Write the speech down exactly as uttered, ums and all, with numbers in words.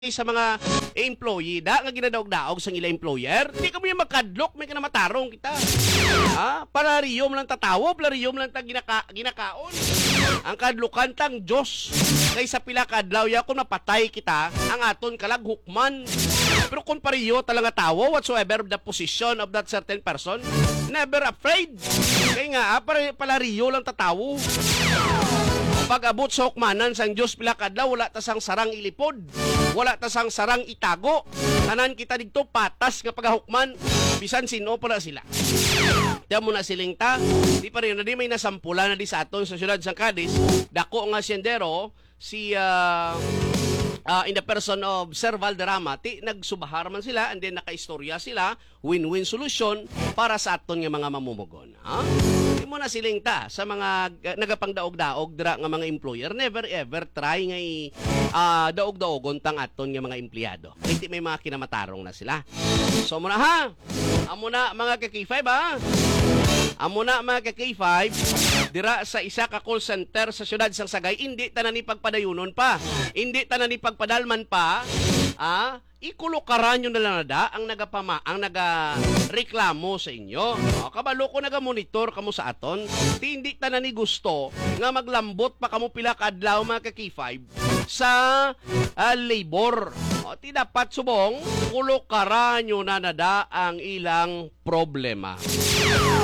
sa mga employee da nga ginadaog-daog sa ila employer, di kami magkadlok, may kanamatarong kita. Ha? Para riyom lang tatawo, para riyom lang ta ginaka, ginakaon. Ang kadlukan tang Diyos. Kaysa pila kadlaw ya kung napatay kita, ang aton kalag hukman. Pero kung pariyo talaga tawo, whatsoever the position of that certain person, never afraid. Kaya nga, ah, para pala riyo lang tatawo. Pag-abot sa hukmanan sang Diyos pila kadlaw, wala ta sang sarang ilipod, wala ta sang sarang itago. Tanan kita dito patas nga pagahukman, bisan sino pala sila. Tiyan mo na siling ta, di pa rin na di may nasampula na di sa aton sa syudad sang Cadiz, dako nga siyendero, si uh, uh, in the person of Sir Valderrama, ti nagsubahar man sila and then nakaistorya sila, win-win solution para sa aton nga mga mamumugon. Ha? Di mo na siling ta sa mga uh, nagapangdaog-daog dira nga mga employer, never ever try nga uh, daog-daogon tang aton nga mga empleyado. Hindi may mga kinamatarong na sila. So muna ha, amo na mga ka-K five ha, amo na mga ka-K five, dira sa isa ka call center sa syudad sang Sagay, hindi tanan ni pagpadayunon pa, hindi tanan ni pagpadalman pa, ah, ikulukaran nyo na lang na da ang nagapama, ang nagareklamo sa inyo. O, kabalo ko nagamonitor kamo sa aton, di hindi tanan ni gusto nga maglambot pa kamo pila kadlaw mga ka-K five sa uh, labor. O, ti dapat subong, kulukaran nyo na nada ang ilang problema.